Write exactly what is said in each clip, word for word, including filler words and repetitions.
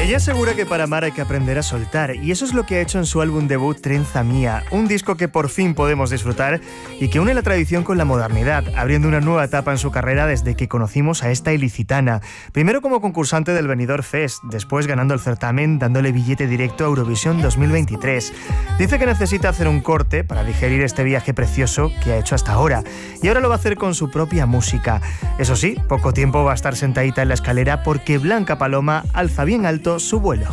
Ella asegura que para amar hay que aprender a soltar, y eso es lo que ha hecho en su álbum debut Trenza Mía, un disco que por fin podemos disfrutar y que une la tradición con la modernidad, abriendo una nueva etapa en su carrera desde que conocimos a esta ilicitana. Primero como concursante del Benidorm Fest, después ganando el certamen dándole billete directo a Eurovisión dos mil veintitrés. Dice que necesita hacer un corte para digerir este viaje precioso que ha hecho hasta ahora, y ahora lo va a hacer con su propia música. Eso sí, poco tiempo va a estar sentadita en la escalera porque Blanca Paloma alza bien alto su vuelo.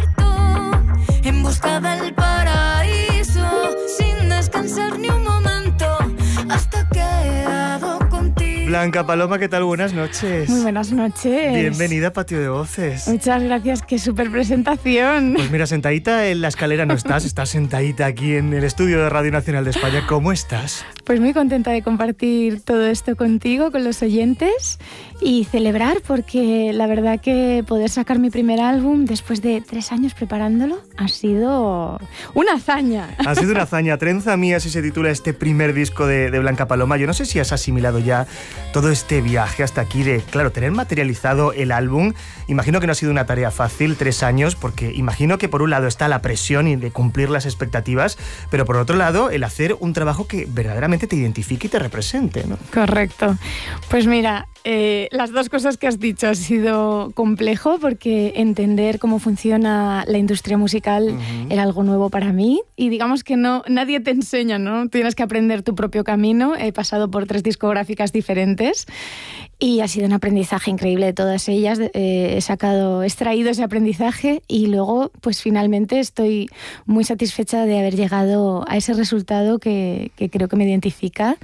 En busca del paraíso, sin descansar ni un momento, hasta que he dado contigo. Blanca Paloma, ¿qué tal? Buenas noches. Muy buenas noches. Bienvenida a Patio de Voces. Muchas gracias, qué súper presentación. Pues mira, sentadita en la escalera no estás, estás sentadita aquí en el estudio de Radio Nacional de España. ¿Cómo estás? Pues muy contenta de compartir todo esto contigo, con los oyentes, y celebrar porque la verdad que poder sacar mi primer álbum después de tres años preparándolo ha sido una hazaña. Ha sido una hazaña. Trenza Mía, así se titula este primer disco de, de Blanca Paloma. Yo no sé si has asimilado ya todo este viaje hasta aquí de, claro, tener materializado el álbum. Imagino que no ha sido una tarea fácil, tres años, porque imagino que por un lado está la presión y de cumplir las expectativas, pero por otro lado el hacer un trabajo que verdaderamente te identifique y te represente, ¿no? Correcto. Pues mira, eh, las dos cosas que has dicho ha sido complejo porque entender cómo funciona la industria musical uh-huh. era algo nuevo para mí y digamos que no nadie te enseña, ¿no? Tienes que aprender tu propio camino. He pasado por tres discográficas diferentes y ha sido un aprendizaje increíble de todas ellas. Eh, he sacado, he extraído ese aprendizaje y luego pues finalmente estoy muy satisfecha de haber llegado a ese resultado que, que creo que me identifica.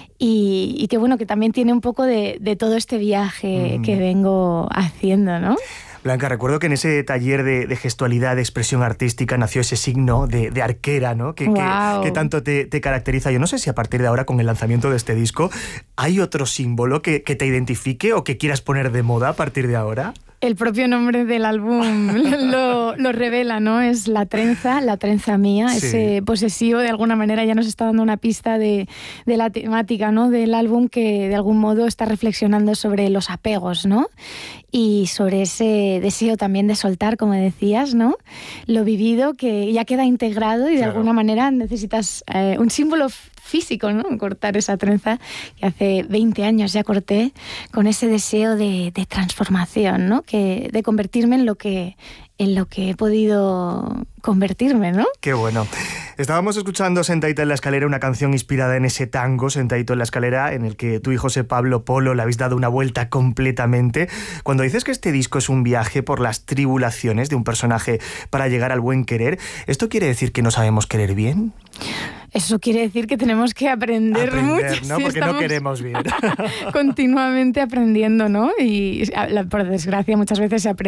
Y, y que bueno, que también tiene un poco de, de todo este viaje mm. que vengo haciendo, ¿no? Blanca, recuerdo que en ese taller de, de gestualidad, de expresión artística, nació ese signo de, de arquera, ¿no? Que, wow. que, que tanto te, te caracteriza. Yo no sé si a partir de ahora, con el lanzamiento de este disco, ¿hay otro símbolo que, que te identifique o que quieras poner de moda a partir de ahora? El propio nombre del álbum lo, lo revela, ¿no? Es la trenza, la trenza mía, sí. Ese posesivo de alguna manera ya nos está dando una pista de, de la temática, ¿no? Del álbum que de algún modo está reflexionando sobre los apegos, ¿no? Y sobre ese deseo también de soltar, como decías, ¿no? Lo vivido que ya queda integrado y de claro. alguna manera necesitas eh, un símbolo físico, ¿no? Cortar esa trenza que hace veinte años ya corté con ese deseo de, de transformación, ¿no? Que, de convertirme en lo que en lo que he podido convertirme, ¿no? Qué bueno. Estábamos escuchando Sentadita en la escalera, una canción inspirada en ese tango, Sentadito en la escalera, en el que tú y José Pablo Polo le habéis dado una vuelta completamente. Cuando dices que este disco es un viaje por las tribulaciones de un personaje para llegar al buen querer, ¿esto quiere decir que no sabemos querer bien? Eso quiere decir que tenemos que aprender, aprender mucho. ¿no? Si Porque no queremos bien. continuamente aprendiendo, ¿no? Y por desgracia muchas veces se aprende